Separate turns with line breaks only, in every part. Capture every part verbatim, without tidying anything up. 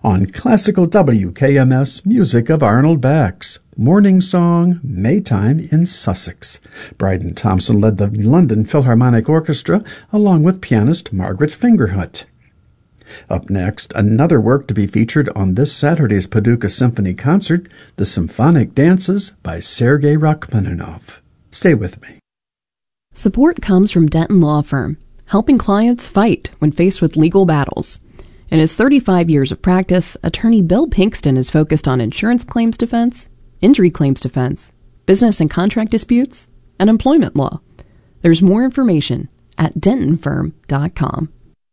on classical W K M S music of Arnold Bax, Morning Song, Maytime in Sussex. Bryden Thompson led the London Philharmonic Orchestra along with pianist Margaret Fingerhut. Up next, another work to be featured on this Saturday's Paducah Symphony Concert, the Symphonic Dances by Sergei Rachmaninoff. Stay with me.
Support comes from Denton Law Firm, helping clients fight when faced with legal battles. In his thirty-five years of practice, attorney Bill Pinkston is focused on insurance claims defense, injury claims defense, business and contract disputes, and employment law. There's more information at denton firm dot com.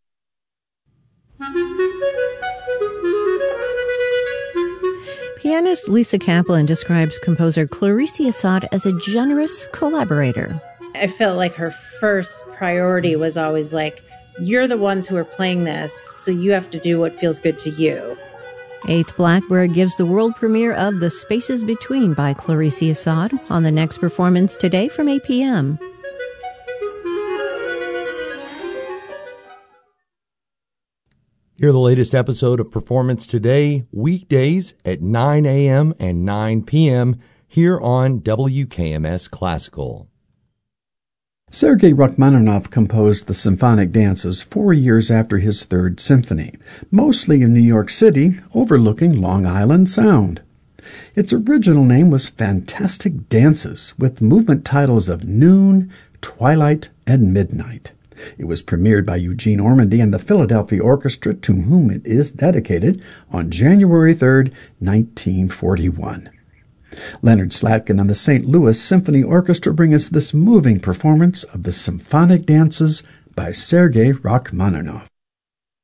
Pianist Lisa Kaplan describes composer Clarice Assad as a generous collaborator.
I felt like her first priority was always like, you're the ones who are playing this, so you have to do what feels good to you.
Eighth Blackbird gives the world premiere of The Spaces Between by Clarice Assad on the next performance today from eight p.m.
Hear the latest episode of Performance Today, weekdays at nine a.m. and nine p.m. here on W K M S Classical.
Sergei Rachmaninoff composed the Symphonic Dances four years after his Third Symphony, mostly in New York City, overlooking Long Island Sound. Its original name was Fantastic Dances, with movement titles of Noon, Twilight, and Midnight. It was premiered by Eugene Ormandy and the Philadelphia Orchestra, to whom it is dedicated, on January third, nineteen forty-one. Leonard Slatkin and the Saint Louis Symphony Orchestra bring us this moving performance of the Symphonic Dances by Sergei Rachmaninoff.